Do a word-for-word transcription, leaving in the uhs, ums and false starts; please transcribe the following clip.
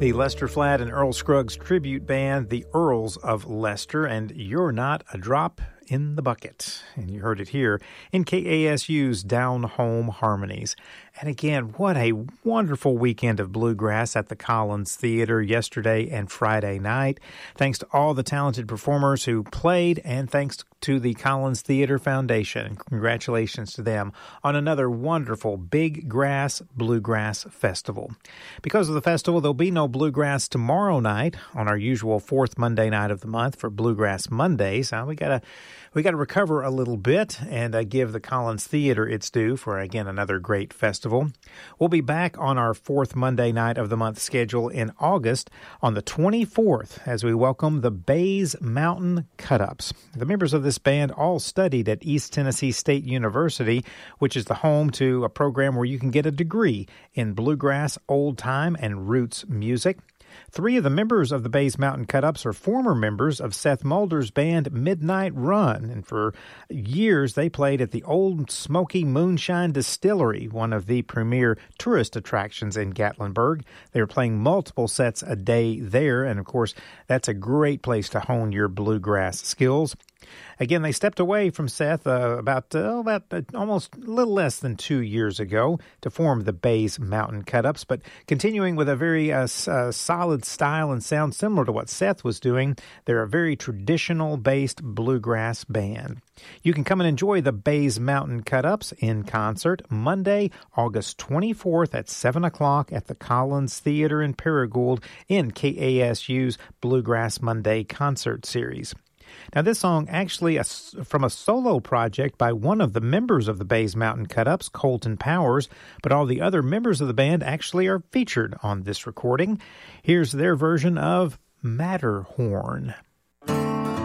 The Lester Flatt and Earl Scruggs tribute band, the Earls of Lester, and You're Not a Drop in the Bucket. And you heard it here in K A S U's Down Home Harmonies. And again, what a wonderful weekend of bluegrass at the Collins Theater yesterday and Friday night. Thanks to all the talented performers who played, and thanks to the Collins Theater Foundation. Congratulations to them on another wonderful Big Grass Bluegrass Festival. Because of the festival, there'll be no bluegrass tomorrow night on our usual fourth Monday night of the month for Bluegrass Mondays. Uh, we gotta we gotta recover a little bit and uh, give the Collins Theater its due for, again, another great festival. We'll be back on our fourth Monday night of the month schedule in August on the twenty-fourth as we welcome the Bays Mountain Cut-Ups. The members of this band all studied at East Tennessee State University, which is the home to a program where you can get a degree in bluegrass, old time, and roots music. Three of the members of the Bays Mountain Cut-Ups are former members of Seth Mulder's band Midnight Run, and for years they played at the Old Smoky Moonshine Distillery, one of the premier tourist attractions in Gatlinburg. They were playing multiple sets a day there, and of course, that's a great place to hone your bluegrass skills. Again, they stepped away from Seth uh, about uh, about uh, almost a little less than two years ago to form the Bays Mountain Cut-Ups, but continuing with a very uh, uh, solid style and sound similar to what Seth was doing. They're a very traditional-based bluegrass band. You can come and enjoy the Bays Mountain Cut-Ups in concert Monday, August twenty-fourth at seven o'clock at the Collins Theater in Paragould in K A S U's Bluegrass Monday concert series. Now, this song actually is from a solo project by one of the members of the Bays Mountain Cut-Ups, Colton Powers, but all the other members of the band actually are featured on this recording. Here's their version of Matterhorn.